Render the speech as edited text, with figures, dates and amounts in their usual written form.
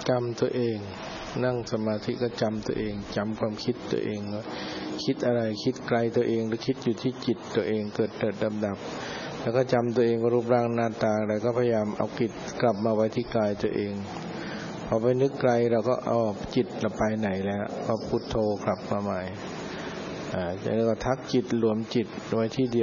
จำตัวเองนั่งสมาธิก็จำตัวเองจำความคิดตัวเองว่าคิดอะไรคิดไกลตัวเองหรือคิดอยู่ที่จิตตัวเองเกิดดับแล้วก็จำตัวเองว่ารูปร่างหน้าตาอะไรก็พยายามเอาจิตกลับมาไว้ที่กายตัวเองพอไปนึกไกลเราก็เอาจิตเราไปไหนแล้วก็พุทโธกลับมาใหม่จะเรียกว่าทักจิตรวมจิตไว้ที่เดียว